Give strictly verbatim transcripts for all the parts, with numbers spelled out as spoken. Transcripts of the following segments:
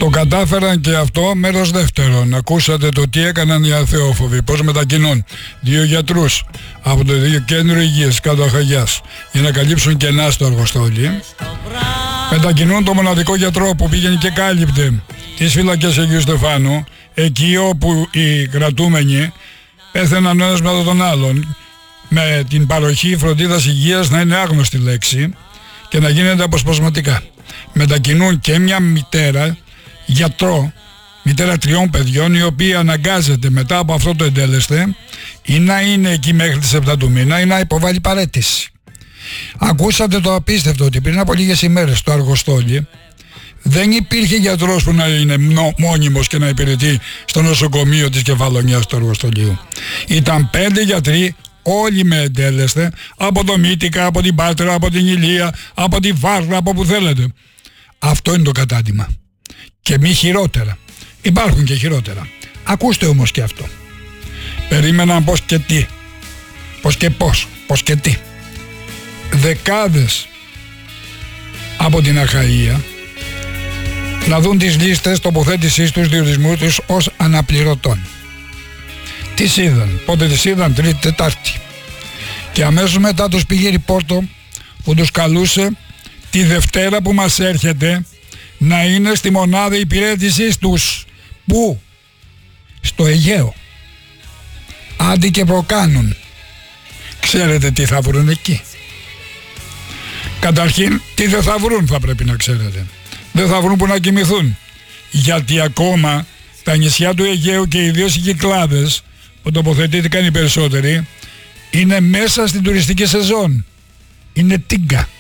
Το κατάφεραν και αυτό. Μέρος δεύτερον, ακούσατε το τι έκαναν οι αθεόφοβοι, πώς μετακινούν δύο γιατρούς από το κέντρο υγείας κάτω Χαγιάς για να καλύψουν κενά στο Αργοστόλι. Μετακινούν το μοναδικό γιατρό που πήγαινε και κάλυπτε τις φυλακές Αγίου Στεφάνου, εκεί όπου οι κρατούμενοι πέθαιναν ο ένας μετά τον άλλον, με την παροχή φροντίδας υγείας να είναι άγνωστη λέξη και να γίνεται αποσπασματικά. Μετακινούν και μια μητέρα, γιατρό, μητέρα τριών παιδιών, η οποία αναγκάζεται μετά από αυτό το εντέλεσθε ή να είναι εκεί μέχρι τις επτά του μήνα ή να υποβάλει παραίτηση. Ακούσατε το απίστευτο ότι πριν από λίγες ημέρες στο Αργοστόλι δεν υπήρχε γιατρός που να είναι μόνιμος και να υπηρετεί στο νοσοκομείο της Κεφαλονιάς του Αργοστολίου. Ήταν πέντε γιατροί, όλοι με εντέλεσθε, από το Μύτικα, από την Πάτρα, από την Ηλία, από τη Βάρδα, από που θέλετε. Αυτό είναι το κατάντημα. Και μη χειρότερα. Υπάρχουν και χειρότερα. Ακούστε όμως και αυτό. Περίμεναν πώς και τι. Πώς και πώς. Πώς και τι. Δεκάδες από την Αχαΐα να δουν τις λίστες τοποθέτησής τους, διορισμού τους ως αναπληρωτών. Τις είδαν. Πότε τις είδαν? Τρίτη, Τετάρτη. Και αμέσως μετά τους πήγε ρηπόρτο που τους καλούσε τη Δευτέρα που μας έρχεται να είναι στη μονάδα υπηρέτησης τους. Πού? Στο Αιγαίο. Άντι και προκάνουν. Ξέρετε τι θα βρουν εκεί? Καταρχήν, τι δεν θα βρουν θα πρέπει να ξέρετε. Δεν θα βρουν που να κοιμηθούν. Γιατί ακόμα τα νησιά του Αιγαίου και ιδίως οι Κυκλάδες που τοποθετήθηκαν οι περισσότεροι είναι μέσα στην τουριστική σεζόν. Είναι τίγκα.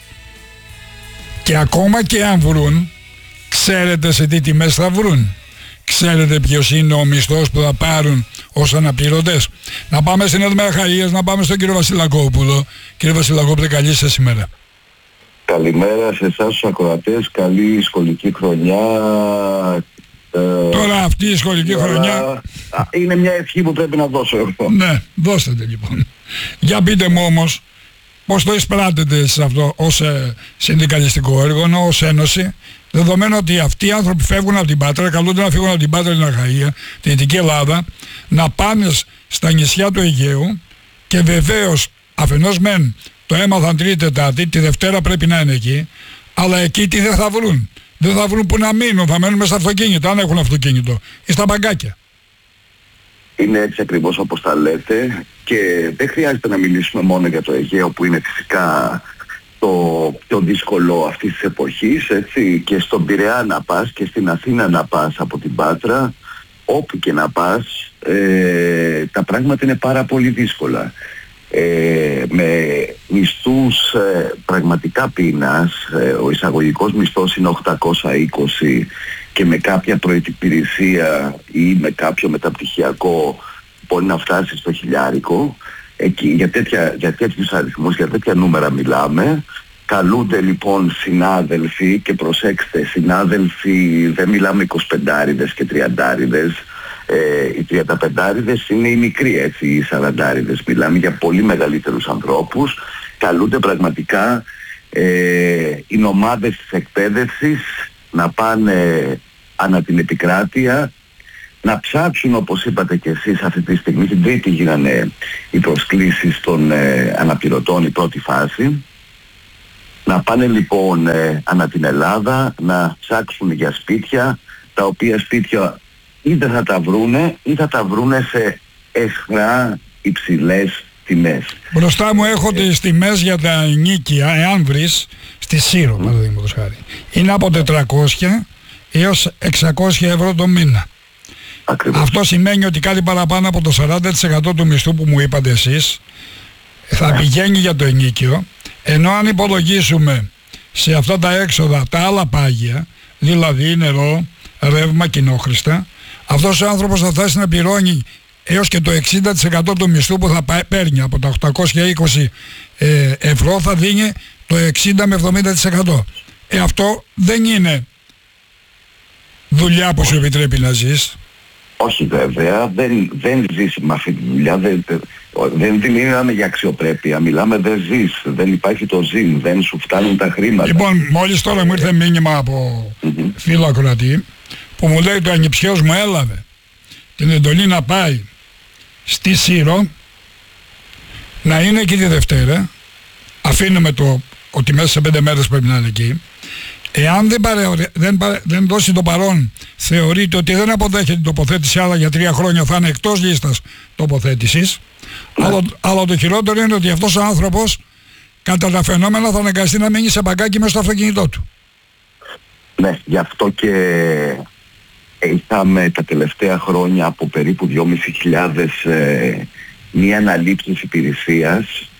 Και ακόμα και αν βρουν, ξέρετε σε τι τιμές θα βρουν? Ξέρετε ποιος είναι ο μισθός που θα πάρουν ως αναπληρωτές? Να πάμε στην Εύμεα Αχαΐας, να πάμε στον κύριο Βασιλακόπουλο. Κύριε Βασιλακόπουλε, καλή σας ημέρα. Καλημέρα σε εσάς τους ακροατές, καλή σχολική χρονιά. Ε, Τώρα αυτή η σχολική τώρα, χρονιά... είναι μια ευχή που πρέπει να δώσω εγώ. Ναι, δώστε λοιπόν. Για πείτε μου όμως, πώς το εισπράτετε εσείς αυτό ως ε, συνδικαλιστικό έργο, ως ένωση, δεδομένου ότι αυτοί οι άνθρωποι φεύγουν από την Πάτρα, καλούνται να φύγουν από την Πάτρα, την Αχαΐα, την Δυτική Ελλάδα, να πάνε στα νησιά του Αιγαίου και βεβαίως αφενός μεν το έμαθαν Τρίτη Τετάρτη, τη Δευτέρα πρέπει να είναι εκεί, αλλά εκεί τι δεν θα βρουν? Δεν θα βρουν που να μείνουν, θα μένουν μέσα στο αυτοκίνητο, αν έχουν αυτοκίνητο, ή στα μπαγκάκια. Είναι έτσι ακριβώς όπως τα λέτε και δεν χρειάζεται να μιλήσουμε μόνο για το Αιγαίο που είναι φυσικά το πιο δύσκολο αυτής της εποχής, έτσι, και στον Πειραιά να πας και στην Αθήνα να πας από την Πάτρα, όπου και να πας, ε, τα πράγματα είναι πάρα πολύ δύσκολα. Ε, με μισθούς ε, πραγματικά πείνας, ε, ο εισαγωγικός μισθός είναι οκτακόσια είκοσι και με κάποια προϋπηρεσία ή με κάποιο μεταπτυχιακό μπορεί να φτάσει στο χιλιάρικο. Εκεί, για, τέτοια, για τέτοιους αριθμούς, για τέτοια νούμερα μιλάμε. Καλούνται λοιπόν συνάδελφοι, και προσέξτε, συνάδελφοι δεν μιλάμε εικοσιπεντάριδες και τριαντάριδες. Ε, οι τριανταπεντάριδες είναι οι μικροί, έτσι, οι σαραντάριδες. Μιλάμε για πολύ μεγαλύτερους ανθρώπους. Καλούνται πραγματικά ε, οι ομάδες της εκπαίδευσης να πάνε ανά την επικράτεια, να ψάξουν, όπως είπατε και εσείς αυτή τη στιγμή, την Τρίτη γίνανε οι προσκλήσεις των ε, αναπληρωτών, η πρώτη φάση. Να πάνε λοιπόν ε, ανά την Ελλάδα, να ψάξουν για σπίτια, τα οποία σπίτια ή δεν θα τα βρούνε ή θα τα βρούνε σε εσχρά υψηλές τιμές. Μπροστά μου έχω τις τιμές για τα ενοίκια, εάν βρεις, στη Σύρο, mm. παραδείγματος χάρη. Είναι από τετρακόσια έως εξακόσια ευρώ το μήνα. Ακριβώς. Αυτό σημαίνει ότι κάτι παραπάνω από το σαράντα τοις εκατό του μισθού που μου είπατε εσείς θα yeah. πηγαίνει για το ενοίκιο, ενώ αν υπολογίσουμε σε αυτά τα έξοδα τα άλλα πάγια, δηλαδή νερό, ρεύμα, κοινόχρηστα, αυτός ο άνθρωπος θα φτάσει να πληρώνει έως και το εξήντα τοις εκατό του μισθού που θα παίρνει από τα οκτακόσια είκοσι ε, ευρώ, θα δίνει το εξήντα με εβδομήντα τοις εκατό. Ε, αυτό δεν είναι δουλειά που σου επιτρέπει να ζεις. Όχι βέβαια, δεν, δεν ζεις με αυτή τη δουλειά, δεν, δεν, δεν μιλάμε για αξιοπρέπεια, μιλάμε δεν ζεις, δεν υπάρχει το ζήν, δεν σου φτάνουν τα χρήματα. Λοιπόν, μόλις τώρα μου ήρθε μήνυμα από mm-hmm. φίλο ακροατή που μου λέει το ανιψιός μου έλαβε την εντολή να πάει στη Σύρο, να είναι εκεί τη Δευτέρα, αφήνουμε το ότι μέσα σε πέντε μέρες πρέπει να είναι εκεί. Εάν δεν, παρε, δεν, παρε, δεν δώσει το παρόν, θεωρείται ότι δεν αποδέχεται την τοποθέτηση, αλλά για τρία χρόνια θα είναι εκτός λίστας τοποθέτησης. Ναι. Αλλά, αλλά το χειρότερο είναι ότι αυτός ο άνθρωπος κατά τα φαινόμενα θα αναγκαστεί να μείνει σε μπαγκάκι μέσα στο αυτοκίνητό του. Ναι, γι' αυτό και είχαμε τα τελευταία χρόνια από περίπου δυόμισι χιλιάδες ε, μία αναλήψη υπηρεσίας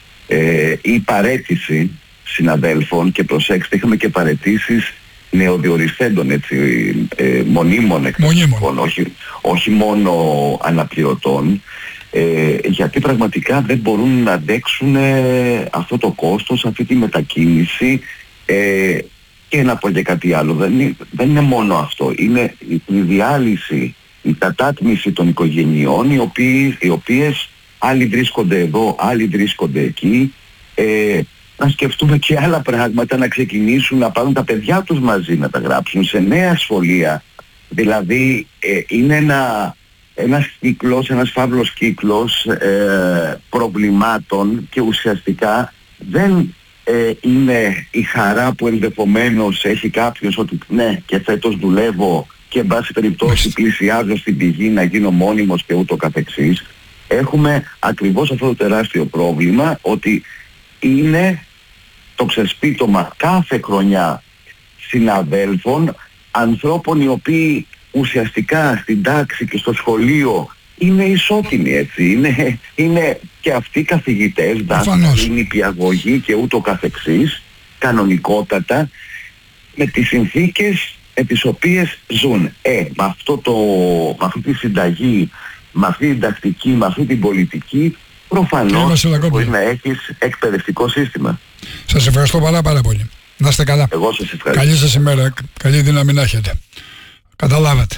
ε, ή παρέτηση συναδέλφων, και προσέξτε, είχαμε και παρετήσεις νεοδιοριστέντων, έτσι, ε, μονίμων εκπαιδευτικών, όχι, όχι μόνο αναπληρωτών, ε, γιατί πραγματικά δεν μπορούν να αντέξουν ε, αυτό το κόστος, αυτή τη μετακίνηση. ε, και να πω και κάτι άλλο, δεν είναι, δεν είναι μόνο αυτό, είναι η διάλυση, η κατάτμιση των οικογενειών, οι, οποίοι, οι οποίες άλλοι βρίσκονται εδώ, άλλοι βρίσκονται εκεί, ε, να σκεφτούμε και άλλα πράγματα, να ξεκινήσουν να πάρουν τα παιδιά τους μαζί, να τα γράψουν σε νέα σχολεία. Δηλαδή ε, είναι ένα, ένας κύκλος, ένας φαύλος κύκλος ε, προβλημάτων, και ουσιαστικά δεν ε, είναι η χαρά που ενδεχομένως έχει κάποιος ότι ναι, και φέτος δουλεύω και εν πάση περιπτώσει πλησιάζω στην πηγή να γίνω μόνιμος και ούτω καθεξής. Έχουμε ακριβώς αυτό το τεράστιο πρόβλημα, ότι είναι το ξεσπίτωμα κάθε χρονιά συναδέλφων, ανθρώπων οι οποίοι ουσιαστικά στην τάξη και στο σχολείο είναι ισότιμοι, έτσι, είναι, είναι και αυτοί καθηγητές, δάσκαλοι, νηπιαγωγοί και ούτω καθεξής, κανονικότατα, με τις συνθήκες με τις οποίες ζουν. Ε, με, αυτό το, με αυτή τη συνταγή, με αυτή την τακτική, με αυτή την πολιτική, προφανώς μπορεί να έχεις εκπαιδευτικό σύστημα. Σας ευχαριστώ πάρα πάρα πολύ. Να είστε καλά. Εγώ σας ευχαριστώ. Καλή σας ημέρα, καλή δύναμη να έχετε. Καταλάβατε.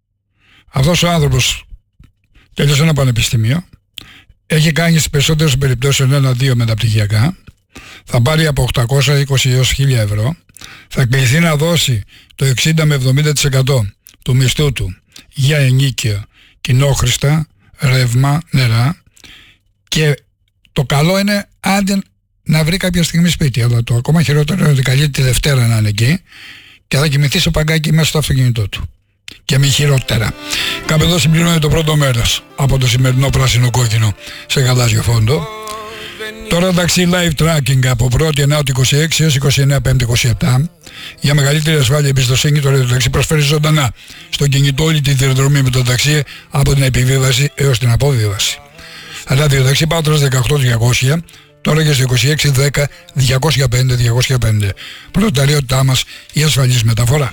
Αυτός ο άνθρωπος τέλειωσε ένα πανεπιστήμιο, έχει κάνει στις περισσότερες περιπτώσεις ένα-δύο μεταπτυχιακά, θα πάρει από οκτακόσια είκοσι έως χίλια ευρώ, θα κληθεί να δώσει το εξήντα με εβδομήντα τοις εκατό του μισθού του για ενοίκια, κοινόχρηστα, ρεύμα, νερά, και το καλό είναι άντε να βρει κάποια στιγμή σπίτι, αλλά το ακόμα χειρότερο είναι ότι καλείται τη Δευτέρα να είναι εκεί και θα κοιμηθεί στο παγκάκι μέσα στο αυτοκίνητό του. Και μη χειρότερα. Κάπου εδώ συμπληρώνει το πρώτο μέρος από το σημερινό πράσινο κόκκινο σε γαλάζιο φόντο. Τώρα ταξί live tracking από πρώτη Ενάτη είκοσι έξι έως είκοσι εννέα Πέμπτη είκοσι επτά. Για μεγαλύτερη ασφάλεια και εμπιστοσύνη, το ραδιοταξί προσφέρει ζωντανά στο κινητό όλη τη διαδρομή με το ταξί από την επιβίβαση έως την αποβίβαση. Ραδιοταξί Πάτρας δεκαοκτώ διακόσια, τώρα και στο είκοσι έξι δέκα διακόσια πέντε διακόσια πέντε. Προτεραιότητά μας η ασφαλής μεταφορά.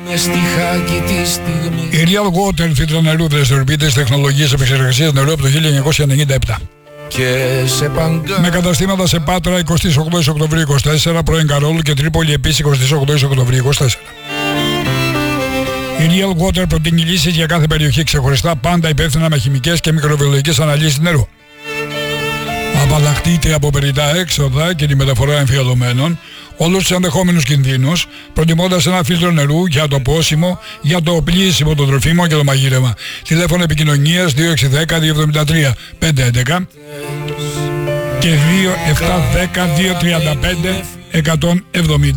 Η Real Water, φίλτρα νερού, δραστηριοποιείται στις τεχνολογίες επεξεργασίας νερού από το χίλια εννιακόσια ενενήντα επτά. Και σε παγκα... Με καταστήματα σε Πάτρα εικοστή όγδοη Οκτωβρίου είκοσι τέσσερα, πρώην Καρόλου, και Τρίπολη επίσης εικοστή όγδοη Οκτωβρίου είκοσι τέσσερα. Η Real Water προτείνει λύσεις για κάθε περιοχή ξεχωριστά, πάντα υπεύθυνα με χημικές και μικροβιολογικές αναλύσεις νερού. Απαλλαχτείτε από περιττά έξοδα και τη μεταφορά εμφιαλωμένων, όλους τους ενδεχόμενους κινδύνους, προτιμώντας ένα φίλτρο νερού για το πόσιμο, για το πλύσιμο των τροφίμων και το μαγείρεμα. Τηλέφωνο επικοινωνίας δύο έξι ένα μηδέν δύο εβδομήντα τρία πεντακόσια έντεκα και δύο επτά ένα μηδέν δύο τρία πέντε εκατόν εβδομήντα.